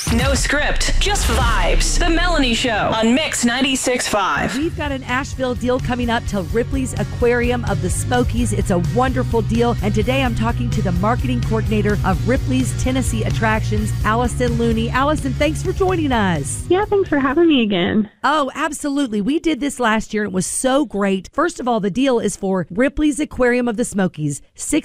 No script, just vibes. The Melanie Show on Mix 96.5. We've got an Asheville deal coming up to Ripley's Aquarium of the Smokies. It's a wonderful deal. And today I'm talking to the marketing coordinator of Ripley's Tennessee Attractions, Allison Looney. Allison, thanks for joining us. Yeah, thanks for having me again. Oh, absolutely. We did this last year and it was so great. First of all, the deal is for Ripley's Aquarium of the Smokies.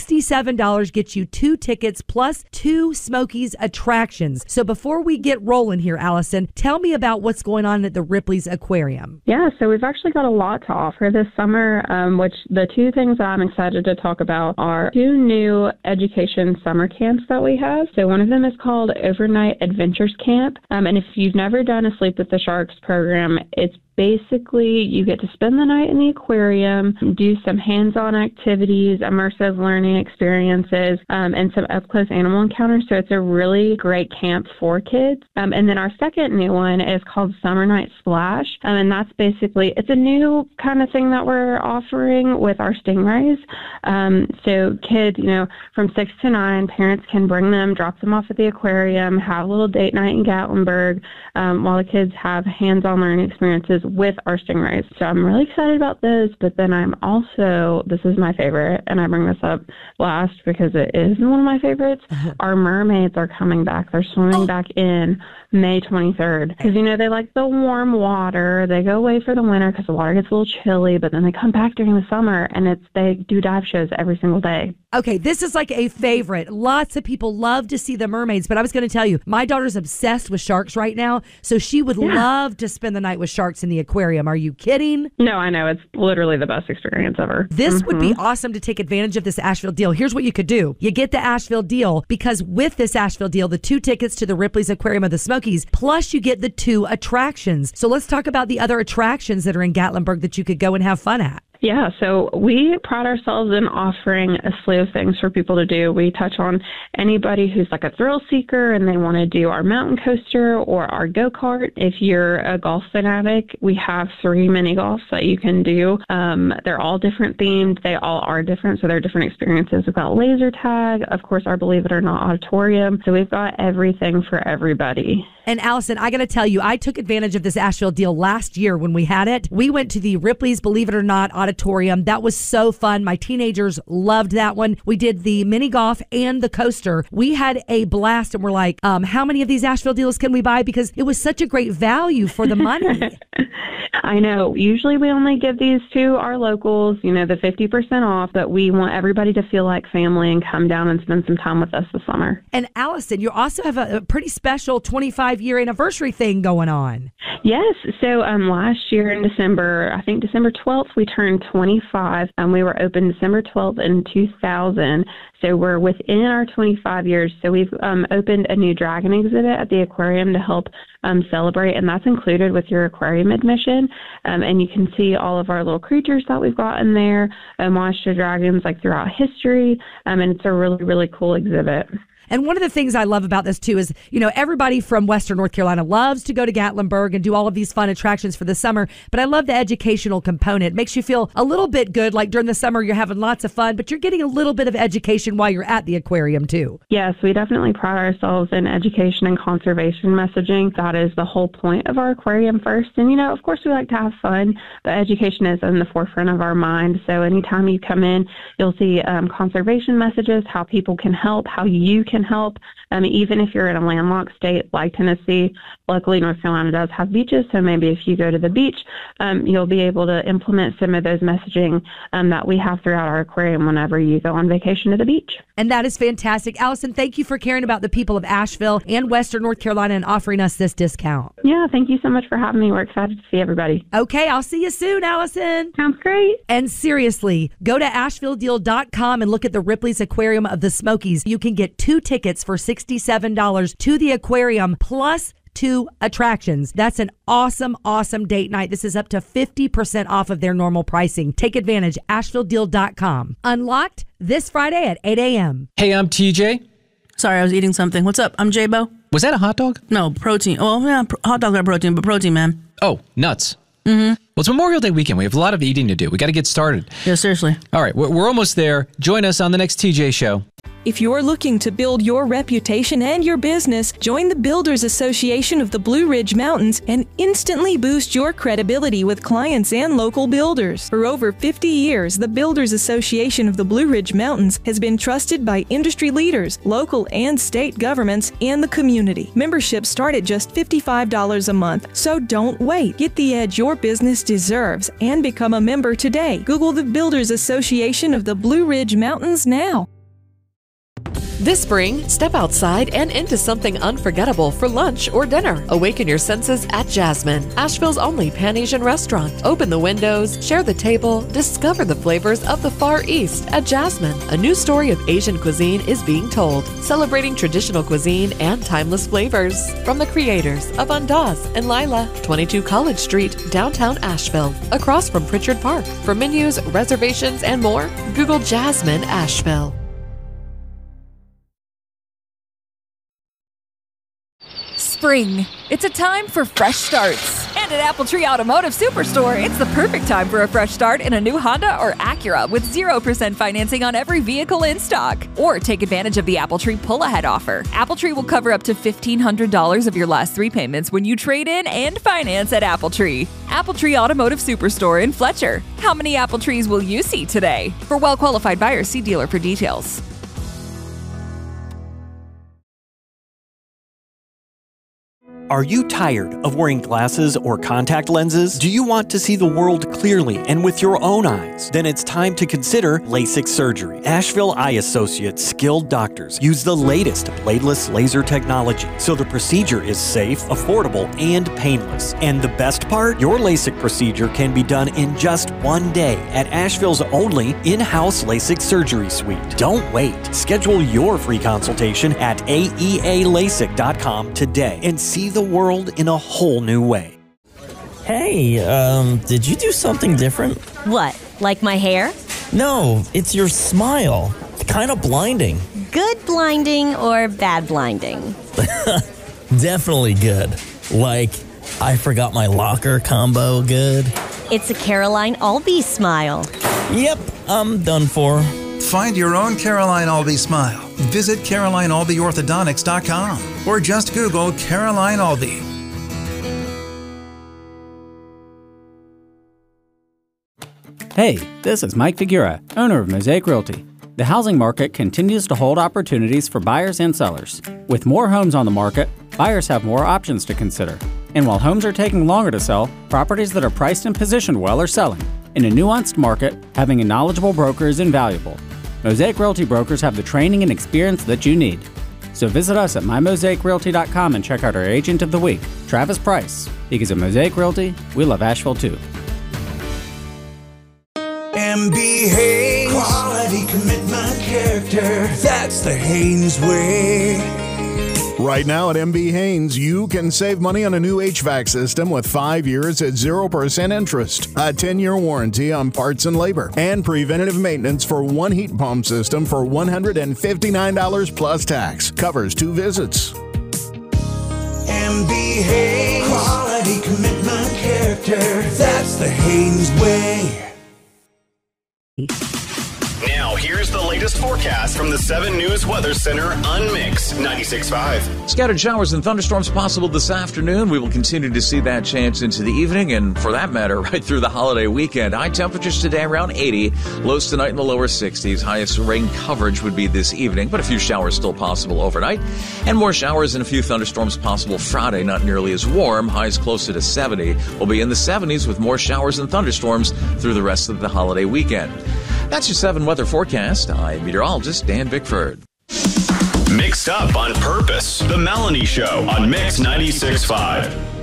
$67 gets you 2 tickets plus 2 Smokies attractions. So before we get rolling here, Allison, tell me about what's going on at the Ripley's Aquarium. Yeah, so we've actually got a lot to offer this summer, which the 2 things that I'm excited to talk about are 2 new education summer camps that we have. So one of them is called Overnight Adventures Camp. And if you've never done a Sleep with the Sharks program, it's basically, you get to spend the night in the aquarium, do some hands-on activities, immersive learning experiences, and some up-close animal encounters. So it's a really great camp for kids. And then our second new one is called Summer Night Splash. And that's basically, it's a new kind of thing that we're offering with our stingrays. So kids, from 6 to 9, parents can bring them, drop them off at the aquarium, have a little date night in Gatlinburg, while the kids have hands-on learning experiences with our stingrays. So I'm really excited about this, but then this is my favorite, and I bring this up last because it is one of my favorites. Our mermaids are coming back. They're swimming back in May 23rd because, they like the warm water. They go away for the winter because the water gets a little chilly, but then they come back during the summer, and they do dive shows every single day. Okay, this is like a favorite. Lots of people love to see the mermaids, but I was going to tell you, my daughter's obsessed with sharks right now, so she would love to spend the night with sharks in the aquarium. Are you kidding? No, I know. It's literally the best experience ever. This would be awesome to take advantage of this Asheville deal. Here's what you could do. You get the Asheville deal because with this Asheville deal, the 2 tickets to the Ripley's Aquarium of the Smokies, plus you get the 2 attractions. So let's talk about the other attractions that are in Gatlinburg that you could go and have fun at. Yeah, so we pride ourselves in offering a slew of things for people to do. We touch on anybody who's like a thrill seeker and they want to do our mountain coaster or our go-kart. If you're a golf fanatic, we have 3 mini golfs that you can do. They're all different themed. They all are different, so they're different experiences. We've got laser tag, of course, our Believe It or Not auditorium. So we've got everything for everybody. And Allison, I got to tell you, I took advantage of this Asheville deal last year when we had it. We went to the Ripley's Believe It or Not auditorium. That was so fun. My teenagers loved that one. We did the mini golf and the coaster. We had a blast, and we're like, how many of these Asheville deals can we buy? Because it was such a great value for the money. I know. Usually we only give these to our locals, the 50% off, but we want everybody to feel like family and come down and spend some time with us this summer. And Allison, you also have a pretty special 25-year anniversary thing going on. Yes. So last year in December, I think December 12th, we turned 25, and we were open December 12th in 2000. So we're within our 25 years. So we've opened a new dragon exhibit at the aquarium to help celebrate, and that's included with your aquarium admission. And you can see all of our little creatures that we've got in there, homage to dragons like throughout history. And it's a really, really cool exhibit. And one of the things I love about this, too, is, everybody from Western North Carolina loves to go to Gatlinburg and do all of these fun attractions for the summer. But I love the educational component. It makes you feel a little bit good. Like during the summer, you're having lots of fun, but you're getting a little bit of education while you're at the aquarium, too. Yes, we definitely pride ourselves in education and conservation messaging. That is the whole point of our aquarium first. And, of course, we like to have fun, but education is in the forefront of our mind. So anytime you come in, you'll see conservation messages, how people can help, how you can help. Even if you're in a landlocked state like Tennessee, luckily North Carolina does have beaches, so maybe if you go to the beach, you'll be able to implement some of those messaging that we have throughout our aquarium whenever you go on vacation to the beach. And that is fantastic. Allison, thank you for caring about the people of Asheville and Western North Carolina and offering us this discount. Yeah, thank you so much for having me. We're excited to see everybody. Okay, I'll see you soon, Allison. Sounds great. And seriously, go to AshevilleDeal.com and look at the Ripley's Aquarium of the Smokies. You can get 2 tickets for $67 to the aquarium plus 2 attractions. That's an awesome, awesome date night. This is up to 50% off of their normal pricing. Take advantage. AshevilleDeal.com. Unlocked this Friday at 8 a.m. Hey, I'm TJ. Sorry, I was eating something. What's up? I'm J-Bo. Was that a hot dog? No, protein. Oh, yeah, hot dogs are protein, but protein, man. Oh, nuts. Mm-hmm. Well, it's Memorial Day weekend. We have a lot of eating to do. We got to get started. Yeah, seriously. All right, we're almost there. Join us on the next TJ Show. If you're looking to build your reputation and your business, join the Builders Association of the Blue Ridge Mountains and instantly boost your credibility with clients and local builders. For over 50 years, the Builders Association of the Blue Ridge Mountains has been trusted by industry leaders, local and state governments, and the community. Memberships start at just $55 a month, so don't wait. Get the edge your business deserves and become a member today. Google the Builders Association of the Blue Ridge Mountains now. This spring, step outside and into something unforgettable for lunch or dinner. Awaken your senses at Jasmine, Asheville's only Pan-Asian restaurant. Open the windows, share the table, discover the flavors of the Far East at Jasmine. A new story of Asian cuisine is being told, celebrating traditional cuisine and timeless flavors. From the creators of Andaz and Lila, 22 College Street, downtown Asheville, across from Pritchard Park. For menus, reservations, and more, Google Jasmine Asheville. Spring. It's a time for fresh starts. And at Apple Tree Automotive Superstore, it's the perfect time for a fresh start in a new Honda or Acura with 0% financing on every vehicle in stock. Or take advantage of the Apple Tree pull-ahead offer. Apple Tree will cover up to $1,500 of your last 3 payments when you trade in and finance at Apple Tree. Apple Tree Automotive Superstore in Fletcher. How many Apple Trees will you see today? For well-qualified buyers, see dealer for details. Are you tired of wearing glasses or contact lenses? Do you want to see the world clearly and with your own eyes? Then it's time to consider LASIK surgery. Asheville Eye Associates skilled doctors use the latest bladeless laser technology, so the procedure is safe, affordable, and painless. And the best part? Your LASIK procedure can be done in just 1 day at Asheville's only in-house LASIK surgery suite. Don't wait. Schedule your free consultation at aealasik.com today and see the world in a whole new way. Hey, did you do something different? What, like my hair? No, it's your smile. Kind of blinding. Good blinding or bad blinding? Definitely good. Like, I forgot my locker combo good. It's a Caroline Albee smile. Yep, I'm done for. Find your own Caroline Albee smile. Visit CarolineAlbeeOrthodontics.com or just Google Caroline Albee. Hey, this is Mike Figura, owner of Mosaic Realty. The housing market continues to hold opportunities for buyers and sellers. With more homes on the market, buyers have more options to consider. And while homes are taking longer to sell, properties that are priced and positioned well are selling. In a nuanced market, having a knowledgeable broker is invaluable. Mosaic Realty brokers have the training and experience that you need. So visit us at mymosaicrealty.com and check out our Agent of the Week, Travis Price. Because at Mosaic Realty, we love Asheville too. MB Haynes. Quality, commitment, character. That's the Haynes way. Right now at MB Haynes, you can save money on a new HVAC system with 5 years at 0% interest, a 10-year warranty on parts and labor, and preventative maintenance for one heat pump system for $159 plus tax. Covers 2 visits. MB Haynes. Quality, commitment, character. That's the Haynes way. Now, here's the latest forecast from the 7 News Weather Center on Mix 96.5. Scattered showers and thunderstorms possible this afternoon. We will continue to see that chance into the evening and, for that matter, right through the holiday weekend. High temperatures today around 80, lows tonight in the lower 60s. Highest rain coverage would be this evening, but a few showers still possible overnight. And more showers and a few thunderstorms possible Friday, not nearly as warm. Highs closer to 70. We'll be in the 70s with more showers and thunderstorms through the rest of the holiday weekend. That's your 7 weather forecast. I'm meteorologist Dan Bickford. Mixed up on purpose. The Melanie Show on Mix 96.5.